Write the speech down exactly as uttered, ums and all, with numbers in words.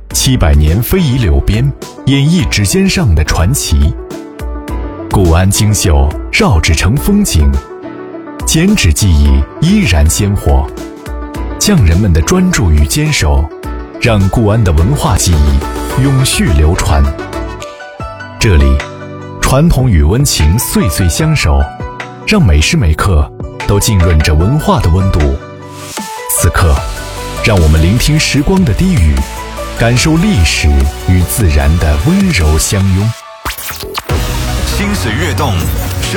七百年非遗流编，演绎指尖上的传奇。固安精秀绕指成风景，剪纸技艺依然鲜活。匠人们的专注与坚守，让固安的文化技艺永续流传。这里，传统与温情岁岁相守，让每时每刻都浸润着文化的温度。此刻，让我们聆听时光的低语，感受历史与自然的温柔相拥。 心随跃动，声